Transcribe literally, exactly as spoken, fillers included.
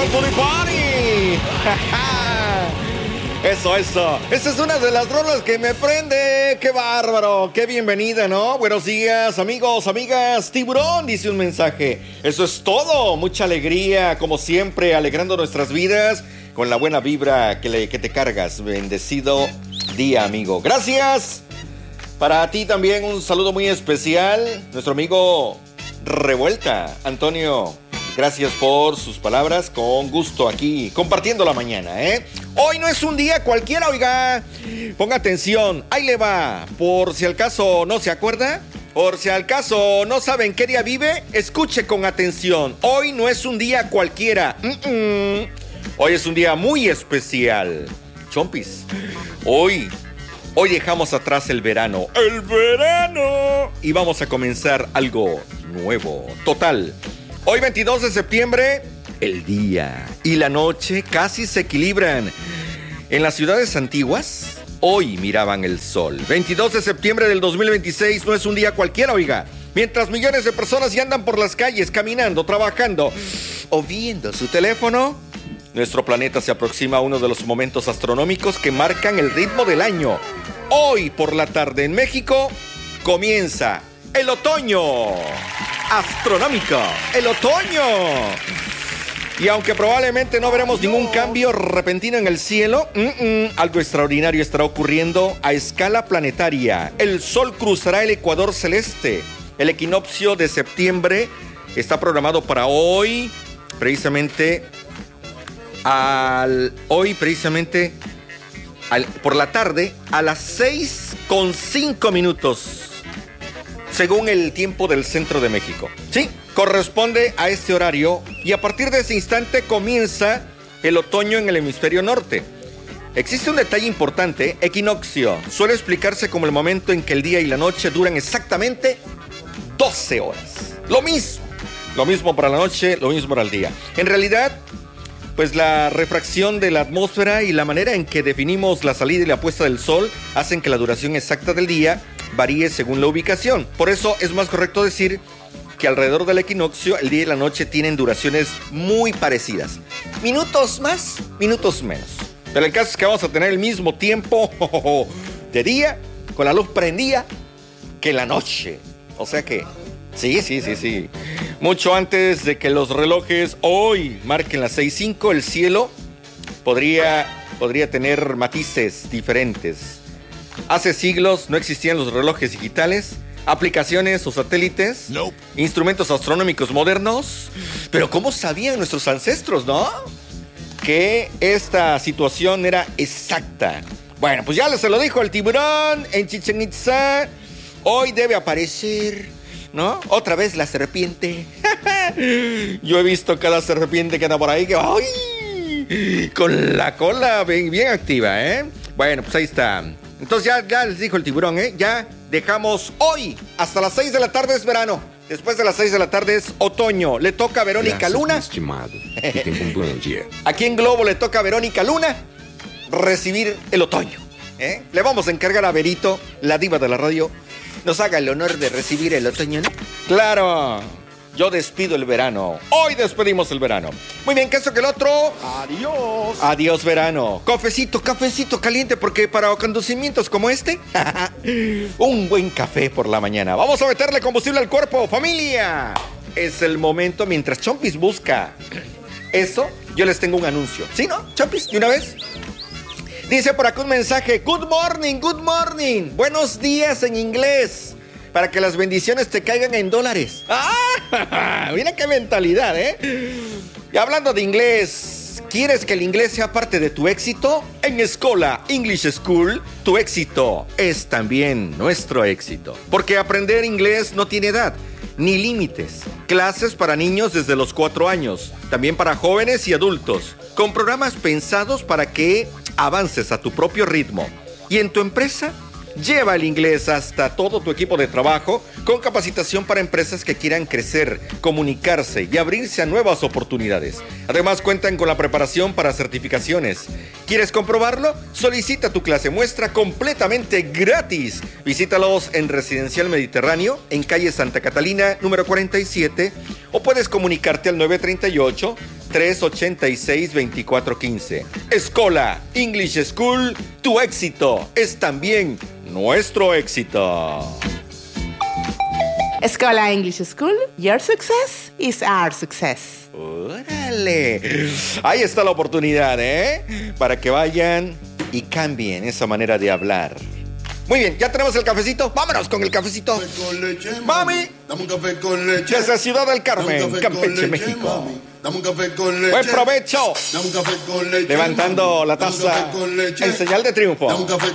Welcome to the party. Eso, eso. Esta es una de las rolas que me prende. ¡Qué bárbaro! ¡Qué bienvenida!, ¿no? Buenos días, amigos, amigas. Tiburón dice un mensaje. Eso es todo. Mucha alegría, como siempre, alegrando nuestras vidas con la buena vibra que, le, que te cargas. Bendecido día, amigo. Gracias. Para ti también un saludo muy especial. Nuestro amigo Revuelta, Antonio. Gracias por sus palabras, con gusto aquí, compartiendo la mañana, ¿eh? Hoy no es un día cualquiera, oiga. Ponga atención, ahí le va. Por si al caso no se acuerda, por si al caso no sabe en qué día vive, escuche con atención. Hoy no es un día cualquiera. Mm-mm. Hoy es un día muy especial. Chompis, hoy, hoy dejamos atrás el verano. ¡El verano! Y vamos a comenzar algo nuevo, total. Hoy veintidós de septiembre, el día y la noche casi se equilibran. En las ciudades antiguas, hoy miraban el sol. veintidós de septiembre del dos mil veintiséis no es un día cualquiera, oiga. Mientras millones de personas ya andan por las calles, caminando, trabajando o viendo su teléfono, nuestro planeta se aproxima a uno de los momentos astronómicos que marcan el ritmo del año. Hoy por la tarde en México comienza el otoño astronómico, el otoño. Y aunque probablemente no veremos ningún cambio repentino en el cielo, mm-mm, algo extraordinario estará ocurriendo a escala planetaria. El sol cruzará el ecuador celeste. El equinoccio de septiembre está programado para hoy, precisamente al hoy precisamente al, por la tarde a las seis con cinco minutos. Según el tiempo del centro de México. Sí, corresponde a este horario y a partir de ese instante comienza el otoño en el hemisferio norte. Existe un detalle importante. Equinoccio suele explicarse como el momento en que el día y la noche duran exactamente doce horas. Lo mismo, lo mismo para la noche, lo mismo para el día. En realidad, pues la refracción de la atmósfera y la manera en que definimos la salida y la puesta del sol hacen que la duración exacta del día varíe según la ubicación. Por eso es más correcto decir que alrededor del equinoccio el día y la noche tienen duraciones muy parecidas. Minutos más, minutos menos. Pero el caso es que vamos a tener el mismo tiempo de día con la luz prendida que la noche. O sea que sí, sí, sí, sí. Mucho antes de que los relojes hoy marquen las seis cinco, el cielo podría, podría tener matices diferentes. Hace siglos no existían los relojes digitales, aplicaciones o satélites, nope. Instrumentos astronómicos modernos. Pero ¿cómo sabían nuestros ancestros, no? Que esta situación era exacta. Bueno, pues ya se lo dijo el tiburón en Chichén Itzá. Hoy debe aparecer, ¿no? Otra vez la serpiente. Yo he visto cada serpiente que anda por ahí que ¡ay! Con la cola bien, bien activa, ¿eh? Bueno, pues ahí está. Entonces ya, ya les dijo el tiburón, ¿eh? Ya dejamos hoy hasta las seis de la tarde es verano. Después de las seis de la tarde es otoño. Le toca a Verónica Luna. Estimado, que tenga un buen día. Aquí en Globo le toca a Verónica Luna recibir el otoño, ¿eh? Le vamos a encargar a Verito, la diva de la radio, nos haga el honor de recibir el otoño, ¿no? ¡Claro! Yo despido el verano. Hoy despedimos el verano. Muy bien, que esto que el otro. Adiós. Adiós, verano. Cafecito, cafecito caliente, porque para acontecimientos como este, un buen café por la mañana. Vamos a meterle combustible al cuerpo, familia. Es el momento mientras Chompis busca eso. Yo les tengo un anuncio. ¿Sí, no? Chompis, de una vez. Dice por acá un mensaje. Good morning, good morning. Buenos días en inglés. Para que las bendiciones te caigan en dólares. ¡Ah! Mira qué mentalidad, ¿eh? Y hablando de inglés, ¿quieres que el inglés sea parte de tu éxito? En Escola English School, tu éxito es también nuestro éxito. Porque aprender inglés no tiene edad ni límites. Clases para niños desde los cuatro años. También para jóvenes y adultos. Con programas pensados para que avances a tu propio ritmo. Y en tu empresa, lleva el inglés hasta todo tu equipo de trabajo con capacitación para empresas que quieran crecer, comunicarse y abrirse a nuevas oportunidades. Además, cuentan con la preparación para certificaciones. ¿Quieres comprobarlo? Solicita tu clase muestra completamente gratis. Visítalos en Residencial Mediterráneo, en calle Santa Catalina, número cuarenta y siete, o puedes comunicarte al nueve tres ocho, tres ocho seis, dos cuatro uno cinco. Escola English School, tu éxito es también nuestro éxito. Escola English School, your success is our success. ¡Órale! Ahí está la oportunidad, ¿eh? Para que vayan y cambien esa manera de hablar. Muy bien, ¿ya tenemos el cafecito? ¡Vámonos con el cafecito! Café con leche, ¡Mami! Dame un café con leche. Desde Ciudad del Carmen, Dame un café Campeche, con leche, México. mami. Dame un café con leche. ¡Buen provecho! Dame un café con leche. Levantando mami. la Dame un taza café con leche. en señal de triunfo. Dame un café